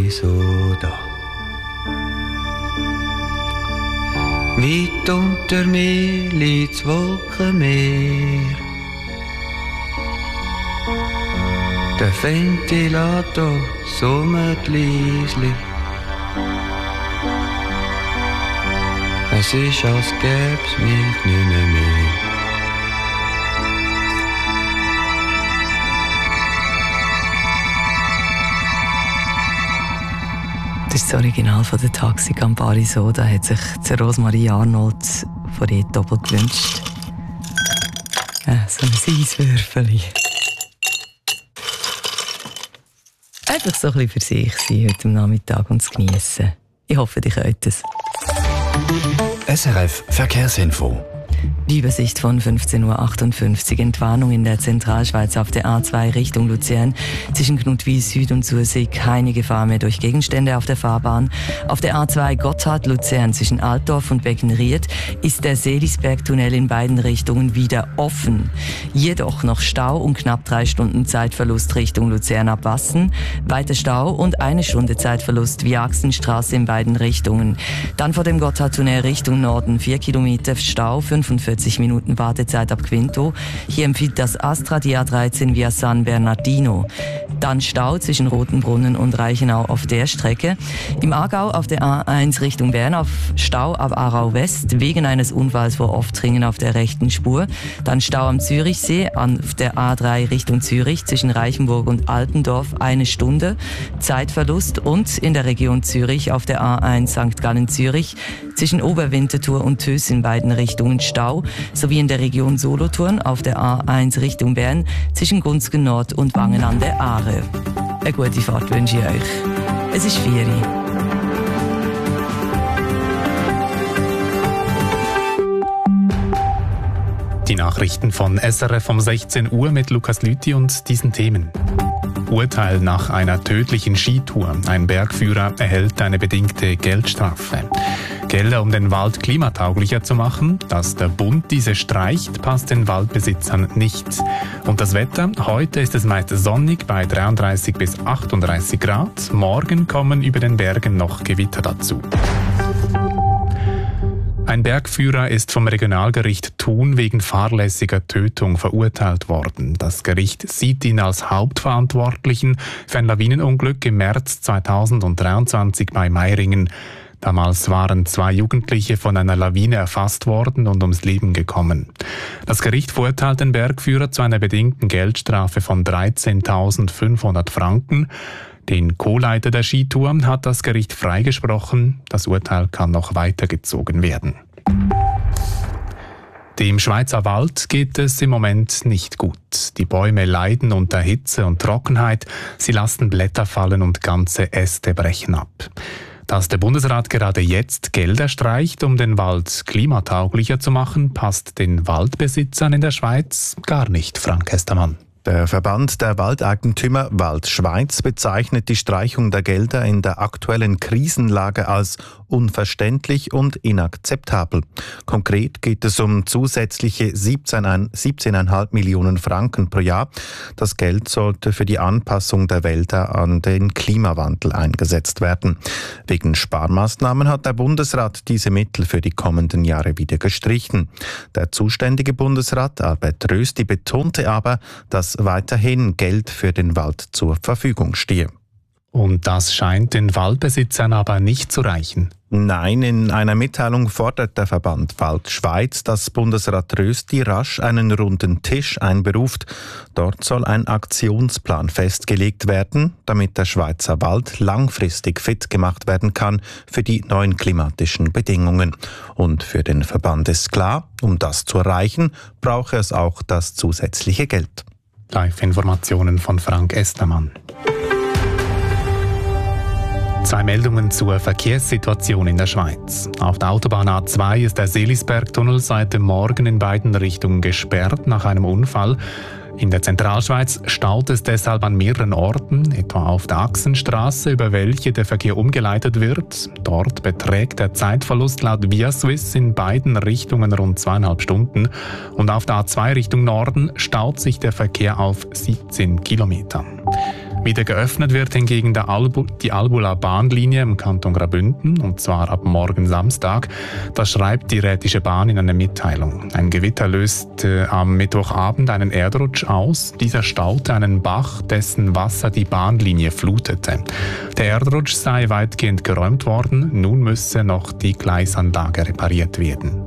Barisoda. Weit unter mir liegt's Wolkenmeer. Der Ventilator summt leislich. Es ist, als gäb's mich nicht mehr. Das ist das Original von der Taxi Campari Soda, hat sich Rosmarie Arnold von ihr doppelt gewünscht. So ein Eiswürfeli. Einfach so ein bisschen für sich sein heute am Nachmittag und zu geniessen. Ich hoffe, ihr könnt es. SRF Verkehrsinfo. Die Übersicht von 15.58 Uhr. Entwarnung in der Zentralschweiz auf der A2 Richtung Luzern. Zwischen Knutwil Süd und Sursee keine Gefahr mehr durch Gegenstände auf der Fahrbahn. Auf der A2 Gotthard-Luzern zwischen Altdorf und Beckenried ist der Seelisbergtunnel in beiden Richtungen wieder offen. Jedoch noch Stau und knapp 3 Stunden Zeitverlust Richtung Luzern ab Wassen. Weiter Stau und 1 Stunde Zeitverlust via Axenstraße in beiden Richtungen. Dann vor dem Gotthardtunnel Richtung Norden 4 Kilometer Stau, 45 Minuten Wartezeit ab Quinto. Hier empfiehlt das Astra die A13 via San Bernardino. Dann Stau zwischen Rotenbrunnen und Reichenau auf der Strecke. Im Aargau auf der A1 Richtung Bern auf Stau ab Aarau West wegen eines Unfalls vor Oftringen auf der rechten Spur. Dann Stau am Zürichsee auf der A3 Richtung Zürich zwischen Reichenburg und Altendorf 1 Stunde Zeitverlust und in der Region Zürich auf der A1 St. Gallen Zürich zwischen Oberwinterthur und Töss in beiden Richtungen Stau, sowie in der Region Solothurn auf der A1 Richtung Bern zwischen Gunzgen Nord und Wangen an der Aare. Eine gute Fahrt wünsche ich euch. Es ist 4 Uhr. Die Nachrichten von SRF um 16 Uhr mit Lukas Lüthi und diesen Themen. Urteil nach einer tödlichen Skitour. Ein Bergführer erhält eine bedingte Geldstrafe. Gelder, um den Wald klimatauglicher zu machen. Dass der Bund diese streicht, passt den Waldbesitzern nicht. Und das Wetter? Heute ist es meist sonnig bei 33 bis 38 Grad. Morgen kommen über den Bergen noch Gewitter dazu. Ein Bergführer ist vom Regionalgericht Thun wegen fahrlässiger Tötung verurteilt worden. Das Gericht sieht ihn als Hauptverantwortlichen für ein Lawinenunglück im März 2023 bei Meiringen. Damals waren 2 Jugendliche von einer Lawine erfasst worden und ums Leben gekommen. Das Gericht verurteilt den Bergführer zu einer bedingten Geldstrafe von 13.500 Franken. Den Co-Leiter der Skitour hat das Gericht freigesprochen. Das Urteil kann noch weitergezogen werden. Dem Schweizer Wald geht es im Moment nicht gut. Die Bäume leiden unter Hitze und Trockenheit. Sie lassen Blätter fallen und ganze Äste brechen ab. Dass der Bundesrat gerade jetzt Gelder streicht, um den Wald klimatauglicher zu machen, passt den Waldbesitzern in der Schweiz gar nicht, Frank Estermann. Der Verband der Waldeigentümer Waldschweiz bezeichnet die Streichung der Gelder in der aktuellen Krisenlage als unverständlich und inakzeptabel. Konkret geht es um zusätzliche 17,5 Millionen Franken pro Jahr. Das Geld sollte für die Anpassung der Wälder an den Klimawandel eingesetzt werden. Wegen Sparmaßnahmen hat der Bundesrat diese Mittel für die kommenden Jahre wieder gestrichen. Der zuständige Bundesrat Albert Rösti betonte aber, dass weiterhin Geld für den Wald zur Verfügung stehe. Und das scheint den Waldbesitzern aber nicht zu reichen. Nein, in einer Mitteilung fordert der Verband Waldschweiz, dass Bundesrat Rösti rasch einen runden Tisch einberuft. Dort soll ein Aktionsplan festgelegt werden, damit der Schweizer Wald langfristig fit gemacht werden kann für die neuen klimatischen Bedingungen. Und für den Verband ist klar, um das zu erreichen, brauche es auch das zusätzliche Geld. Live-Informationen von Frank Estermann. 2 Meldungen zur Verkehrssituation in der Schweiz. Auf der Autobahn A2 ist der Seelisbergtunnel seit dem Morgen in beiden Richtungen gesperrt nach einem Unfall. In der Zentralschweiz staut es deshalb an mehreren Orten, etwa auf der Axenstraße, über welche der Verkehr umgeleitet wird. Dort beträgt der Zeitverlust laut ViaSwiss in beiden Richtungen rund 2,5 Stunden. Und auf der A2 Richtung Norden staut sich der Verkehr auf 17 Kilometern. Wieder geöffnet wird hingegen die Albula-Bahnlinie im Kanton Graubünden, und zwar ab morgen Samstag. Das schreibt die Rätische Bahn in einer Mitteilung. Ein Gewitter löste am Mittwochabend einen Erdrutsch aus. Dieser staute einen Bach, dessen Wasser die Bahnlinie flutete. Der Erdrutsch sei weitgehend geräumt worden. Nun müsse noch die Gleisanlage repariert werden.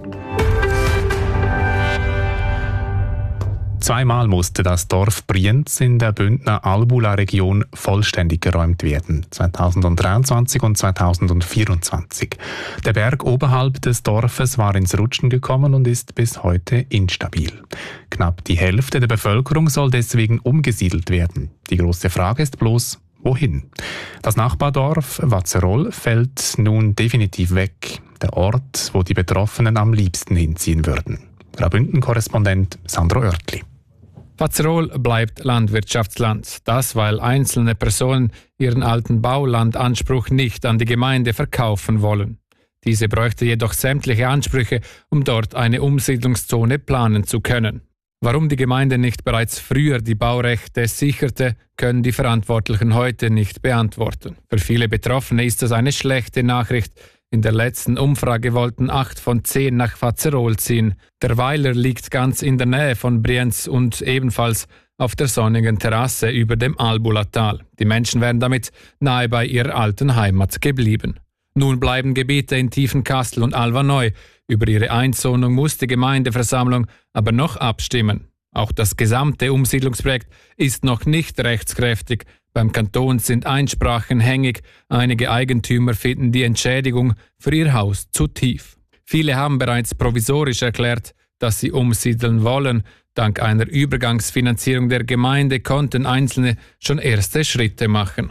Zweimal musste das Dorf Brienz in der Bündner Albula-Region vollständig geräumt werden, 2023 und 2024. Der Berg oberhalb des Dorfes war ins Rutschen gekommen und ist bis heute instabil. Knapp die Hälfte der Bevölkerung soll deswegen umgesiedelt werden. Die große Frage ist bloß, wohin? Das Nachbardorf Watzerol fällt nun definitiv weg, der Ort, wo die Betroffenen am liebsten hinziehen würden. Graubünden-Korrespondent Sandro Oertli. Watzerol bleibt Landwirtschaftsland. Das, weil einzelne Personen ihren alten Baulandanspruch nicht an die Gemeinde verkaufen wollen. Diese bräuchte jedoch sämtliche Ansprüche, um dort eine Umsiedlungszone planen zu können. Warum die Gemeinde nicht bereits früher die Baurechte sicherte, können die Verantwortlichen heute nicht beantworten. Für viele Betroffene ist das eine schlechte Nachricht. In der letzten Umfrage wollten 8 von 10 nach Watzerol ziehen. Der Weiler liegt ganz in der Nähe von Brienz und ebenfalls auf der sonnigen Terrasse über dem Albula-Tal. Die Menschen wären damit nahe bei ihrer alten Heimat geblieben. Nun bleiben Gebiete in Tiefenkastel und Alvaneu. Über ihre Einzonung muss die Gemeindeversammlung aber noch abstimmen. Auch das gesamte Umsiedlungsprojekt ist noch nicht rechtskräftig. Beim Kanton sind Einsprachen hängig. Einige Eigentümer finden die Entschädigung für ihr Haus zu tief. Viele haben bereits provisorisch erklärt, dass sie umsiedeln wollen. Dank einer Übergangsfinanzierung der Gemeinde konnten Einzelne schon erste Schritte machen.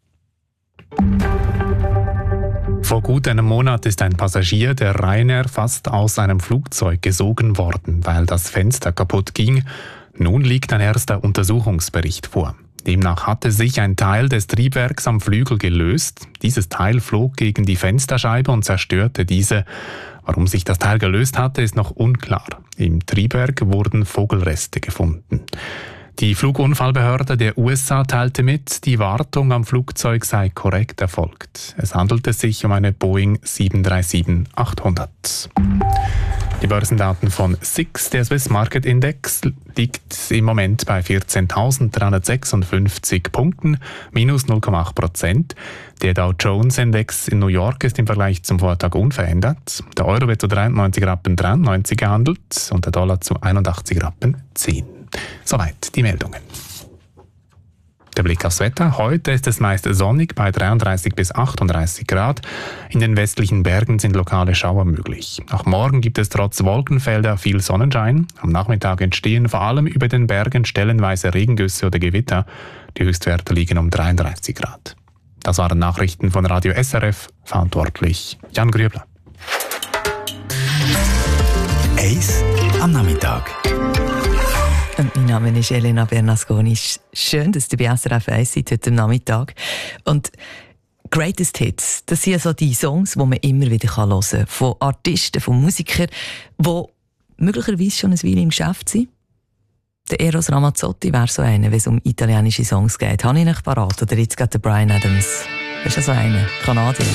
Vor gut einem Monat ist ein Passagier der Ryanair fast aus einem Flugzeug gesogen worden, weil das Fenster kaputt ging. Nun liegt ein erster Untersuchungsbericht vor. Demnach hatte sich ein Teil des Triebwerks am Flügel gelöst. Dieses Teil flog gegen die Fensterscheibe und zerstörte diese. Warum sich das Teil gelöst hatte, ist noch unklar. Im Triebwerk wurden Vogelreste gefunden. Die Flugunfallbehörde der USA teilte mit, die Wartung am Flugzeug sei korrekt erfolgt. Es handelte sich um eine Boeing 737-800. Die Börsendaten von SIX, der Swiss Market Index, liegt im Moment bei 14.356 Punkten, minus 0,8%. Der Dow Jones Index in New York ist im Vergleich zum Vortag unverändert. Der Euro wird zu 93,93 gehandelt und der Dollar zu 81,10. Soweit die Meldungen. Der Blick aufs Wetter. Heute ist es meist sonnig bei 33 bis 38 Grad. In den westlichen Bergen sind lokale Schauer möglich. Auch morgen gibt es trotz Wolkenfelder viel Sonnenschein. Am Nachmittag entstehen vor allem über den Bergen stellenweise Regengüsse oder Gewitter. Die Höchstwerte liegen um 33 Grad. Das waren Nachrichten von Radio SRF. Verantwortlich Jan Grübler. Eis am Nachmittag. Mein Name ist Elena Bernasconi. Schön, dass du bei SRF 1 seid heute Nachmittag. Und Greatest Hits, das sind so die Songs, die man immer wieder hören kann. Von Artisten, von Musikern, die möglicherweise schon ein Weile im Geschäft sind. Der Eros Ramazzotti wäre so einer, wenn es um italienische Songs geht. Habe ich nicht parat? Oder jetzt gerade der Bryan Adams. Das ist so einer, Kanadier.